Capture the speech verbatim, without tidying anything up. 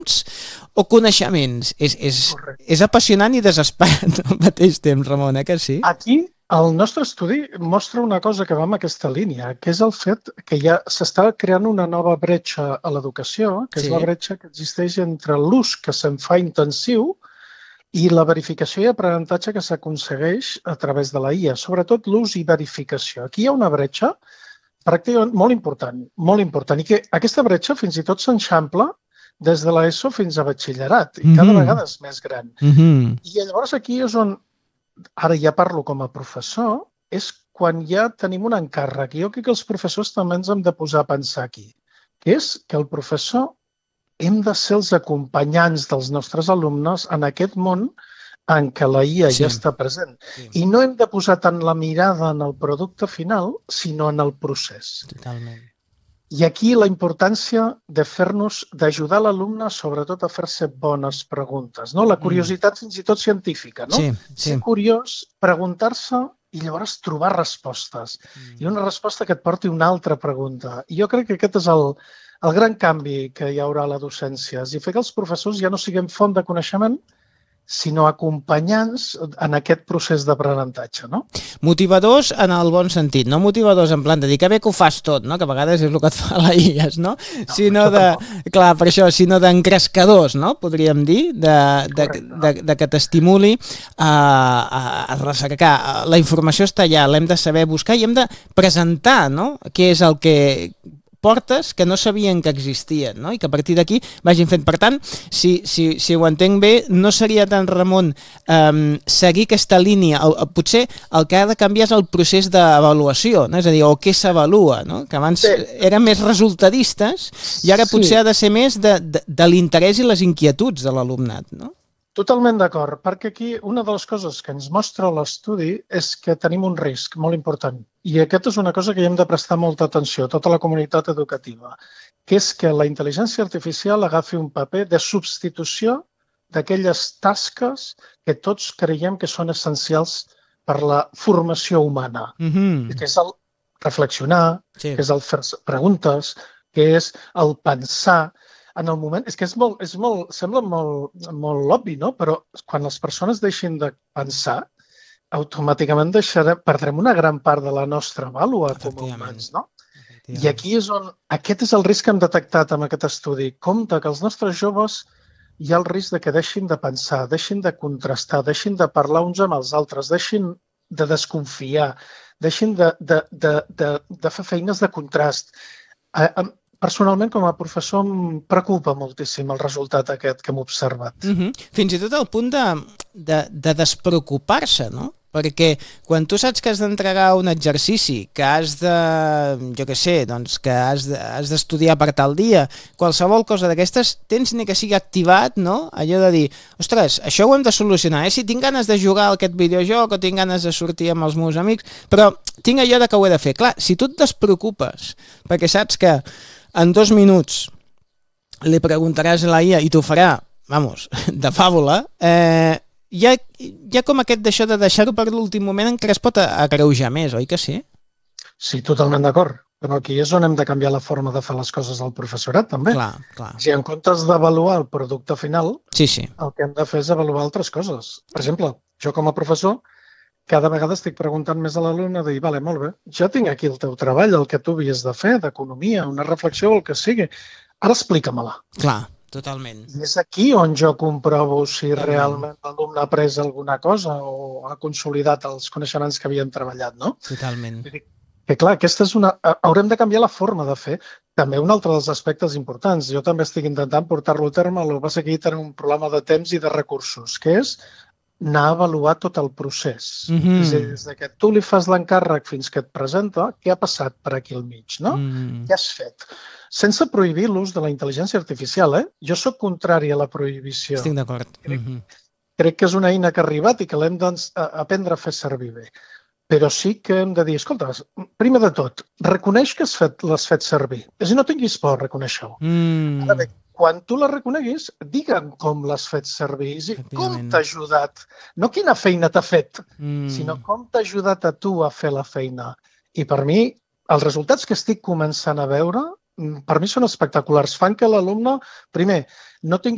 o coneixements? És, és, Correcte. és apassionant i desesperat al mateix temps, Ramon, eh, que sí? Aquí, el nostre estudi mostra una cosa que va en aquesta línia, que és el fet que ja s'està creant una nova bretxa a l'educació, que és Sí. la bretxa que existeix entre l'ús que se'n fa intensiu i la verificació i aprenentatge que s'aconsegueix a través de la I A, sobretot l'ús i verificació. Aquí hi ha una bretxa pràcticament molt important, molt important, i que aquesta bretxa fins i tot s'enxampla des de l'ESO fins a batxillerat, i cada Mhm. vegada és més gran. Mhm. I llavors aquí és on, ara ja parlo com a professor, és quan ja tenim un encàrrec. Jo crec que els professors també ens hem de posar a pensar aquí, que és que el professor hem de ser els acompanyants dels nostres alumnes en aquest món en què la I A Sí. ja està present. Sí. I no hem de posar tant la mirada en el producte final, sinó en el procés. Totalment. I aquí la importància de fer-nos, d'ajudar l'alumne sobretot a fer-se bones preguntes, no? La curiositat fins i tot científica, no? Sí, sí. Ser curiós, preguntar-se i llavors trobar respostes. I una resposta que et porti a una altra pregunta. I jo crec que aquest és el, el gran canvi que hi haurà a la docència, és a dir, fer que els professors ja no siguem font de coneixement, sinó acompanyants en aquest procés d'aprenentatge, no? Motivadors en el bon sentit, no motivadors en plan de dir que bé que ho fas tot, no? Que a vegades és el que et fa la I A, no? No, Sinó això de, tampoc. clar, per això, sinó d'encrescadors, no? Podríem dir, de, de, Correcte. de, de que t'estimuli a, a, a recercar. La informació està allà, l'hem de saber buscar i hem de presentar, no? Què és el que portes que no sabien que existien, no? I que a partir d'aquí vagin fent. Per tant, si, si, si ho entenc bé, no seria tant, Ramon, um, seguir aquesta línia. El, el, potser el que ha de canviar és el procés d'avaluació, no? És a dir, o què s'avalua, no? Que abans Bé, eren més resultadistes i ara sí. potser ha de ser més de, de, de l'interès i les inquietuds de l'alumnat, no? Totalment d'acord, perquè aquí una de les coses que ens mostra l'estudi és que tenim un risc molt important. I aquest és una cosa que hi hem de prestar molta atenció, tota la comunitat educativa, que és que la intel·ligència artificial agafi un paper de substitució d'aquelles tasques que tots creiem que són essencials per la formació humana, Mm-hmm. que és el reflexionar, Sí. que és el fer preguntes, que és el pensar. En el moment, és que és molt, és molt, sembla molt, molt obvi, no? Però quan les persones deixin de pensar, automàticament deixarem, perdrem una gran part de la nostra vàlua com a humans, no? I aquí és on, aquest és el risc que hem detectat amb aquest estudi. Compte que els nostres joves hi ha el risc de que deixin de pensar, deixin de contrastar, deixin de parlar uns amb els altres, deixin de desconfiar, deixin de, de, de, de, de fer feines de contrast. Personalment, com a professor, em preocupa moltíssim el resultat aquest que hem observat. Mm-hmm. Fins i tot al punt de, de, de despreocupar-se, no? Perquè quan tu saps que has d'entregar un exercici, que has de, jo què sé, doncs que has de, has d'estudiar per tal dia, qualsevol cosa d'aquestes, tens ni que sigui activat, no? Allò de dir, ostres, això ho hem de solucionar, eh? Si tinc ganes de jugar a aquest videojoc o tinc ganes de sortir amb els meus amics, però tinc allò de que ho he de fer. Clar, si tu et despreocupes, perquè saps que en dos minuts li preguntaràs a la I A i t'ho farà, vamos, de fàbula, eh, hi, ha, hi ha com aquest d'això de deixar-ho per l'últim moment encara es pot agreujar més, oi que sí? Sí, totalment d'acord. Però aquí és on hem de canviar la forma de fer les coses al professorat, també. Clar, clar. Si en comptes d'avaluar el producte final, sí, sí. el que hem de fer és avaluar altres coses. Per exemple, jo com a professor, cada vegada estic preguntant més a l'alumne de dir, vale, molt bé, ja tinc aquí el teu treball, el que tu havies de fer, d'economia, una reflexió, el que sigui. Ara explica-me-la. Clar, totalment. I és aquí on jo comprovo si totalment. Realment l'alumne ha après alguna cosa o ha consolidat els coneixements que havien treballat, no? Totalment. Que clar, aquesta és una... Haurem de canviar la forma de fer. També un altre dels aspectes importants. Jo també estic intentant portar-lo a terme, el que passa que aquí tenim un problema de temps i de recursos, que és anar a avaluar tot el procés. Mm-hmm. És a dir, des que tu li fas l'encàrrec fins que et presenta, què ha passat per aquí al mig, no? Mm. Què has fet? Sense prohibir l'ús de la intel·ligència artificial, eh? Jo sóc contrari a la prohibició. Estic d'acord. Crec, mm-hmm. crec que és una eina que ha arribat i que l'hem d'aprendre a fer servir bé. Però sí que hem de dir, escolta, primer de tot, reconeix que l'has fet, fet servir. És a dir, no tinguis por a reconèixer-ho. Mm. Ara bé, quan tu la reconeguis, digue'm com l'has fet servir, és a dir, com t'ha ajudat. No quina feina t'ha fet, mm. sinó com t'ha ajudat a tu a fer la feina. I per mi, els resultats que estic començant a veure, per mi són espectaculars. Fan que l'alumne, primer, no tingui